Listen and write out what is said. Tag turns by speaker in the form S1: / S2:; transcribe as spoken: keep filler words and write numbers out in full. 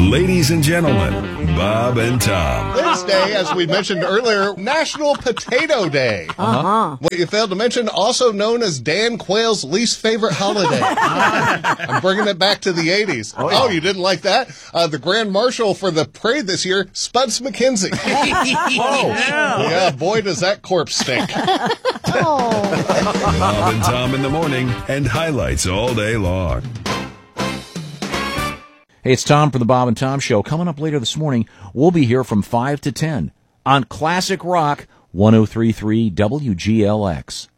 S1: Ladies and gentlemen, Bob and Tom.
S2: Wednesday, as we mentioned earlier, National Potato Day.
S3: Uh-huh.
S2: What you failed to mention, also known as Dan Quayle's least favorite holiday. I'm bringing it back to the eighties. Oh, yeah. Oh you didn't like that? Uh, the Grand Marshal for the parade this year, Spuds McKenzie.
S3: Oh,
S2: yeah. yeah, boy, does that corpse stink.
S1: Oh. Bob and Tom in the morning and highlights all day long.
S4: Hey, it's Tom for the Bob and Tom Show. Coming up later this morning, we'll be here from five to ten on Classic Rock one oh three point three W G L X.